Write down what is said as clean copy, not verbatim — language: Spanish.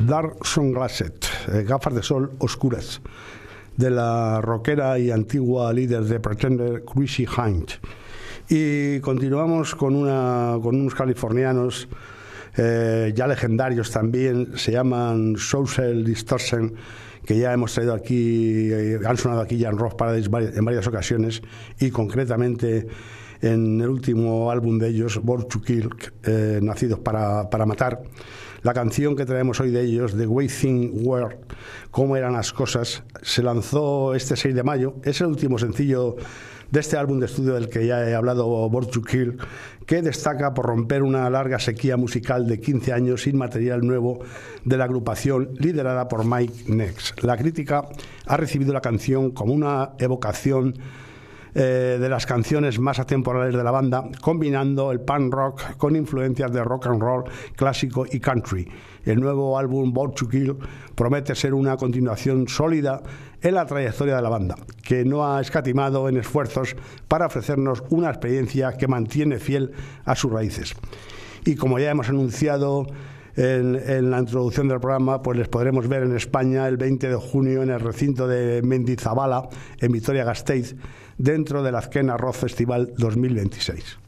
Dark Sunglasses, gafas de sol oscuras, de la rockera y antigua líder de Pretender, Chrissie Hynde. Y continuamos con unos californianos ya legendarios también, se llaman Social Distortion, que ya hemos traído aquí, han sonado aquí ya en Rock Paradise en varias ocasiones, y concretamente en el último álbum de ellos, Born to Kill, Nacidos para Matar. La canción que traemos hoy de ellos, The Way Things Were, Cómo eran las cosas, se lanzó este 6 de mayo. Es el último sencillo de este álbum de estudio del que ya he hablado, Born to Kill, que destaca por romper una larga sequía musical de 15 años sin material nuevo de la agrupación liderada por Mike Nex. La crítica ha recibido la canción como una evocación de las canciones más atemporales de la banda, combinando el punk rock con influencias de rock and roll clásico y country. El nuevo álbum Born to Kill promete ser una continuación sólida en la trayectoria de la banda, que no ha escatimado en esfuerzos para ofrecernos una experiencia que mantiene fiel a sus raíces. Y como ya hemos anunciado en la introducción del programa, pues les podremos ver en España el 20 de junio en el recinto de Mendizabala, en Vitoria-Gasteiz, dentro del Azkena Rock Festival 2026.